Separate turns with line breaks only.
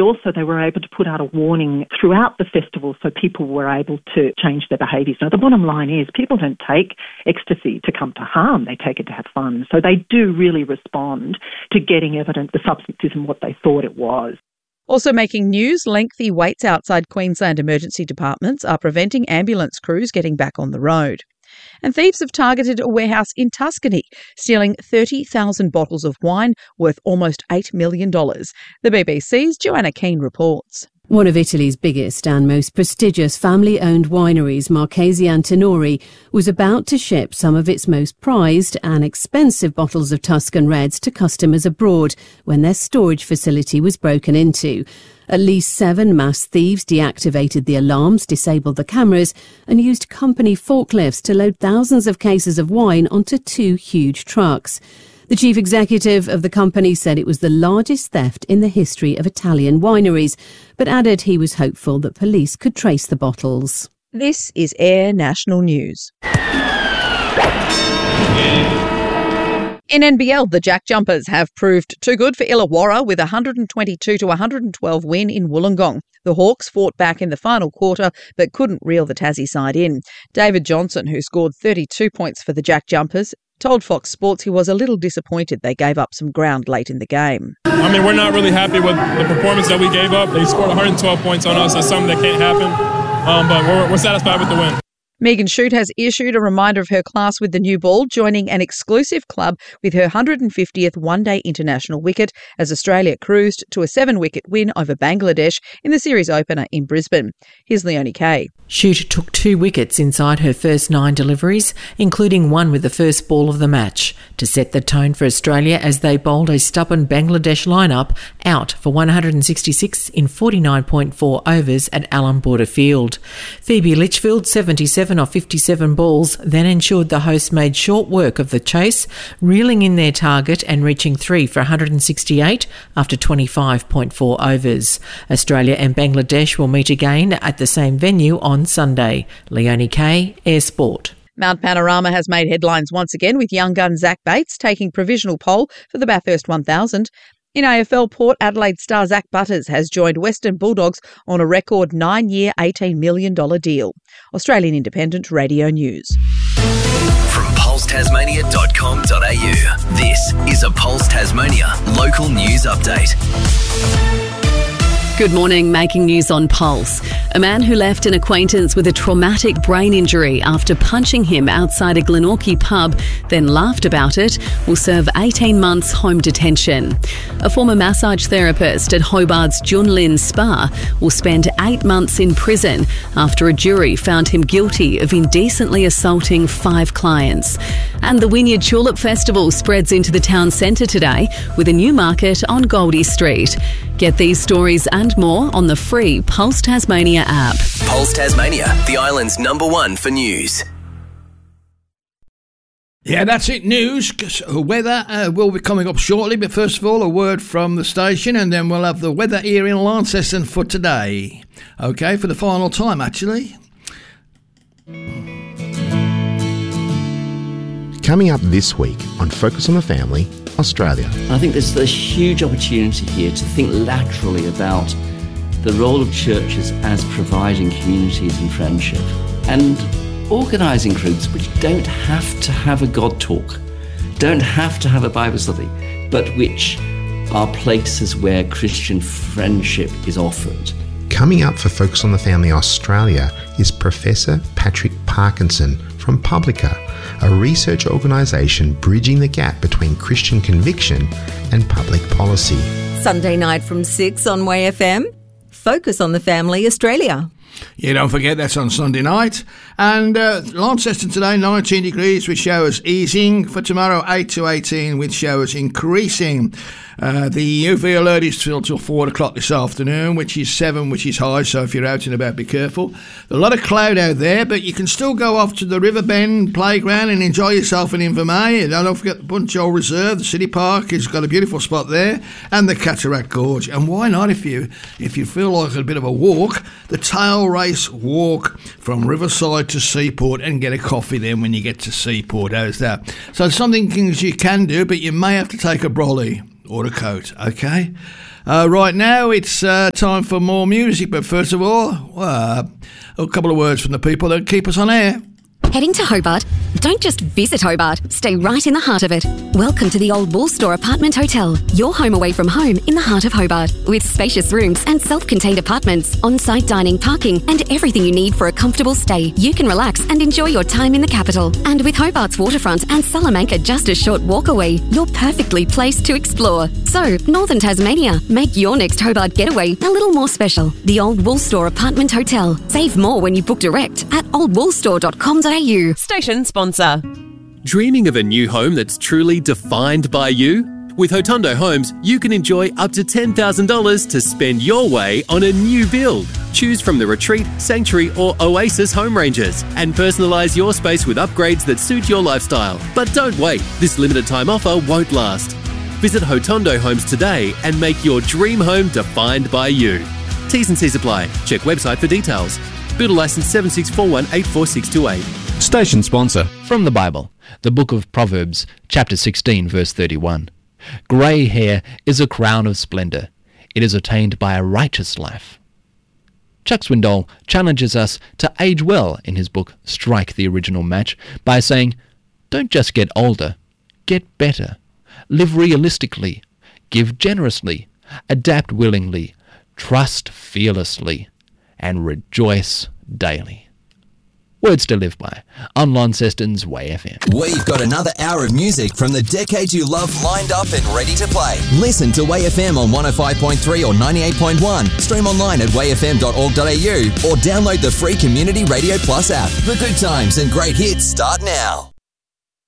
also they were able to put out a warning throughout the festival so people were able to change their behaviours. Now, the bottom line is people don't take ecstasy to come to harm. They take it to have fun. So they do really respond to getting evidence the substance isn't what they thought it was.
Also making news, lengthy waits outside Queensland emergency departments are preventing ambulance crews getting back on the road. And thieves have targeted a warehouse in Tuscany, stealing 30,000 bottles of wine worth almost $8 million. The BBC's Joanna Keane reports.
One of Italy's biggest and most prestigious family-owned wineries, Marchesi Antinori, was about to ship some of its most prized and expensive bottles of Tuscan Reds to customers abroad when their storage facility was broken into. At least 7 mass thieves deactivated the alarms, disabled the cameras and used company forklifts to load thousands of cases of wine onto 2 huge trucks. The chief executive of the company said it was the largest theft in the history of Italian wineries, but added he was hopeful that police could trace the bottles.
This is Air National News. In NBL, the Jack Jumpers have proved too good for Illawarra with a 122-112 win in Wollongong. The Hawks fought back in the final quarter but couldn't reel the Tassie side in. David Johnson, who scored 32 points for the Jack Jumpers, told Fox Sports he was a little disappointed they gave up some ground late in the game.
I mean, we're not really happy with the performance that we gave up. They scored 112 points on us. That's something that can't happen, but we're satisfied with the win.
Megan Shute has issued a reminder of her class with the new ball, joining an exclusive club with her 150th one-day international wicket as Australia cruised to a 7-wicket win over Bangladesh in the series opener in Brisbane. Here's Leonie Kay.
Shute took 2 wickets inside her first 9 deliveries, including one with the first ball of the match, to set the tone for Australia as they bowled a stubborn Bangladesh lineup out for 166 in 49.4 overs at Allan Border Field. Phoebe Litchfield, 77 off 57 balls, then ensured the hosts made short work of the chase, reeling in their target and reaching 3 for 168 after 25.4 overs. Australia and Bangladesh will meet again at the same venue on Sunday. Leonie Kay, Air Sport.
Mount Panorama has made headlines once again with young gun Zach Bates taking provisional pole for the Bathurst 1000. In AFL, Port Adelaide star Zach Butters has joined Western Bulldogs on a record 9-year, $18 million deal. Australian Independent Radio News.
From pulsetasmania.com.au, this is a Pulse Tasmania local news update.
Good morning, making news on Pulse. A man who left an acquaintance with a traumatic brain injury after punching him outside a Glenorchy pub, then laughed about it, will serve 18 months home detention. A former massage therapist at Hobart's Junlin Spa will spend 8 months in prison after a jury found him guilty of indecently assaulting 5 clients. And the Wynyard Tulip Festival spreads into the town centre today with a new market on Goldie Street. Get these stories and more on the free Pulse Tasmania app.
Pulse Tasmania, the island's #1 for news.
Yeah, that's it, news. Weather will be coming up shortly, but first of all, a word from the station, and then we'll have the weather here in Launceston for today. Okay, for the final time, actually.
Coming up this week on Focus on the Family, Australia.
I think there's a huge opportunity here to think laterally about the role of churches as providing communities and friendship, and organising groups which don't have to have a God talk, don't have to have a Bible study, but which are places where Christian friendship is offered.
Coming up for Focus on the Family Australia is Professor Patrick Parkinson from Publica, a research organisation bridging the gap between Christian conviction and public policy.
Sunday night from 6 on Way FM, Focus on the Family Australia.
Yeah, don't forget that's on Sunday night. And Launceston today, 19 degrees with showers easing. For tomorrow, 8 to 18 with showers increasing. The UV alert is till 4 o'clock this afternoon, which is 7, which is high, so if you're out and about, be careful. A lot of cloud out there, but you can still go off to the Riverbend playground and enjoy yourself in Invermay. And don't forget the Bunchall Reserve, the City Park has got a beautiful spot there, and the Cataract Gorge. And why not, if you feel like a bit of a walk, the Tail Race Walk from Riverside to Seaport, and get a coffee then when you get to Seaport. How's that? So something things you can do, but you may have to take a brolly or a coat, okay? Right now, it's time for more music, but first of all, a couple of words from the people that keep us on air.
Heading to Hobart? Don't just visit Hobart, stay right in the heart of it. Welcome to the Old Wool Store Apartment Hotel, your home away from home in the heart of Hobart. With spacious rooms and self-contained apartments, on-site dining, parking and everything you need for a comfortable stay, you can relax and enjoy your time in the capital. And with Hobart's waterfront and Salamanca just a short walk away, you're perfectly placed to explore. So, Northern Tasmania, make your next Hobart getaway a little more special. The Old Wool Store Apartment Hotel. Save more when you book direct at oldwoolstore.com.au.
Station sponsor. Dreaming of a new home that's truly defined by you? With Hotondo Homes, you can enjoy up to $10,000 to spend your way on a new build. Choose from the Retreat, Sanctuary or Oasis home ranges and personalise your space with upgrades that suit your lifestyle. But don't wait, this limited time offer won't last. Visit Hotondo Homes today and make your dream home defined by you. T's and C's apply. Check website for details. Builder licence 7641844628.
Station sponsor from the Bible, the book of Proverbs, chapter 16, verse 31. Grey hair is a crown of splendour. It is attained by a righteous life. Chuck Swindoll challenges us to age well in his book Strike the Original Match by saying, don't just get older, get better. Live realistically, give generously, adapt willingly, trust fearlessly, and rejoice daily. Words to live by on Launceston's Way FM.
We've got another hour of music from the decades you love lined up and ready to play. Listen to Way FM on 105.3 or 98.1. Stream online at wayfm.org.au or download the free Community Radio Plus app. The good times and great hits start now.